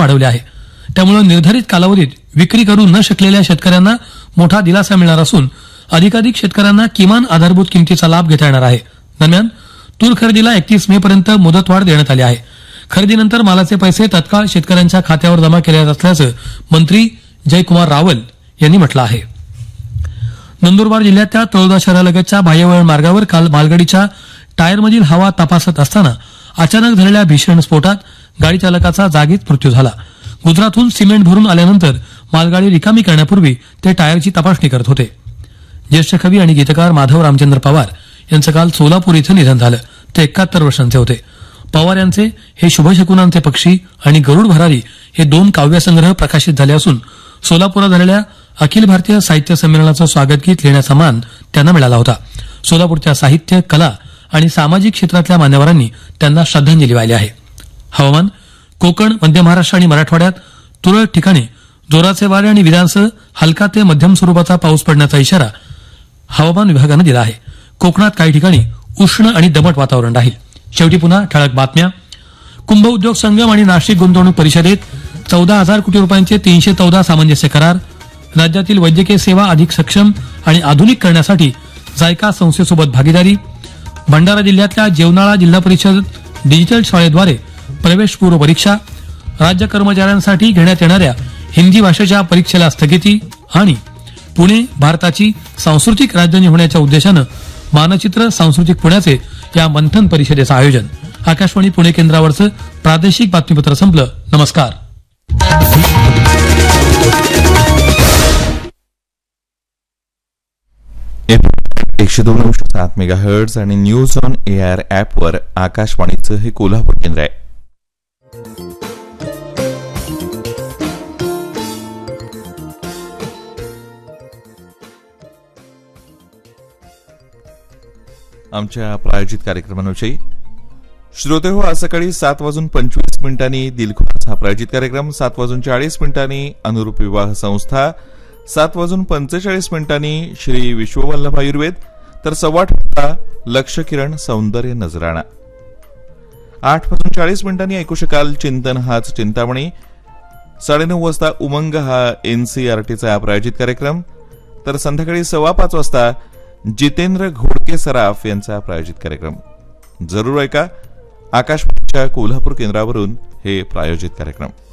वाढवले आहे. त्यामुळे निर्धारित कालावधीत विक्री करू न शकलेल्या शेतकऱ्यांना मोठा दिलासा मिळणार असून अधिकाधिक शेतकऱ्यांना किमान आधारभूत किमतीचा लाभ घेता येणार आहे. दरम्यान तूर खरेदीला 31 मे पर्यंत मुदतवाढ देण्यात आली आहे. खरेदीनंतर मालाचे पैसे तत्काळ शेतकऱ्यांच्या खात्यावर जमा केले जात असल्याचं मंत्री जयकुमार रावल यांनी म्हटलं आहे. नंदुरबार जिल्ह्यातल्या तळोदा शहरालगतच्या बाह्यवळण मार्गावर काल मालगाडीच्या टायरमधील हवा तपासत असताना अचानक झालेल्या भीषण स्फोटात गाडी चालकाचा जागीच मृत्यू झाला. गुजरातहून सिमेंट भरून आल्यानंतर मालगाडी रिकामी करण्यापूर्वी ते टायरची तपासणी करत होते. ज्येष्ठ कवी आणि गीतकार माधव रामचंद्र पवार यांचं काल सोलापूर इथं निधन झालं. ते 71 वर्षांचे होते. पवार यांचे हे शुभशकुनांचे पक्षी आणि गरुड भरारी हे 2 काव्यसंग्रह प्रकाशित झाले असून सोलापुरात झालेल्या अखिल भारतीय साहित्य संमेलनाचं स्वागत गीत लिहिण्याचा मान त्यांना मिळाला होता. सोलापूरच्या साहित्य, कला आणि सामाजिक क्षेत्रातल्या मान्यवरांनी त्यांना श्रद्धांजली वाहिली आहे. हवामान. कोकण, मध्य महाराष्ट्र आणि मराठवाड्यात तुरळक ठिकाणी जोराचे वारे आणि विजांसह हलका ते मध्यम स्वरूपाचा पाऊस पडण्याचा इशारा हवामान विभागानं दिला आहे. कोकणात काही ठिकाणी उष्ण आणि दमट वातावरण राहील. शेवटी पुन्हा ठळक बातम्या. कुंभ उद्योग संगम आणि नाशिक गुंतवणूक परिषदेत 14,000 कोटी रुपयांचे 314 सामंजस्य करार. राज्यातील वैद्यकीय सेवा अधिक सक्षम आणि आधुनिक करण्यासाठी जायका संस्थेसोबत भागीदारी. भंडारा जिल्ह्यातल्या जेवनाळा जिल्हा परिषद डिजिटल शाळेद्वारे प्रवेशपूर्व परीक्षा. राज्य कर्मचाऱ्यांसाठी घेण्यात येणाऱ्या हिंदी भाषेच्या परीक्षेला स्थगिती. आणि पुणे भारताची सांस्कृतिक राजधानी होण्याच्या उद्देशानं मानचित्र सांस्कृतिक पुण्याचे या मंथन परिषदेचं आयोजन. आकाशवाणी पुणे केंद्रावरचं प्रादेशिक बातमीपत्र संपलं. नमस्कार. 102.7 मेगाहर्ट्झ आणि न्यूज ऑन एआर ॲपवर आकाशवाणीचं हे कोल्हापूर केंद्र आहे. आमच्या प्रायोजित कार्यक्रमांविषयी श्रोतेहो, आज सकाळी 7:25 दिलखुलास हा प्रायोजित कार्यक्रम, 7:40 अनुरूप विवाह संस्था, 7:45 श्री विश्ववल्लभ आयुर्वेद, तर 8:15 लक्ष किरण सौंदर्य नजराणा. 8:40 ऐकू शकाल चिंतन हाच चिंतामणी. 9:30 वाजता उमंग हा एनसीईआरटीचा प्रायोजित कार्यक्रम, तर संध्याकाळी 5:15 वाजता जितेंद्र घोडके सराफ यांचा प्रायोजित कार्यक्रम. जरूर ऐका आकाशवाणीच्या कोल्हापूर केंद्रावरून हे प्रायोजित कार्यक्रम.